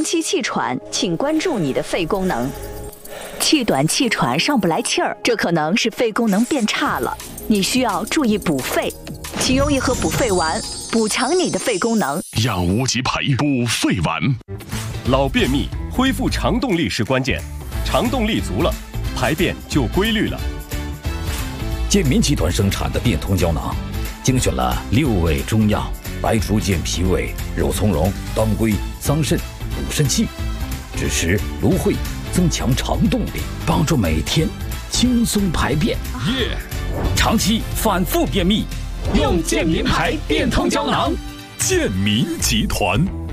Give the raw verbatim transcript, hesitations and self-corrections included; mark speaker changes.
Speaker 1: 期气喘，请关注你的肺功能。气短气喘上不来气儿，这可能是肺功能变差了，你需要注意补肺。请用一盒补肺丸，补强你的肺功能。
Speaker 2: 养无极培补肺丸。
Speaker 3: 老便秘，恢复肠动力是关键，肠动力足了，排便就规律了。
Speaker 4: 健民集团生产的变通胶囊，精选了六味中药：白术健脾胃、肉苁蓉、当归、桑葚，补肾气，枳实、芦荟，增强肠动力，帮助每天轻松排便。
Speaker 2: 耶！
Speaker 4: 长期反复便秘，用健民牌变通胶囊。
Speaker 2: 健民集团。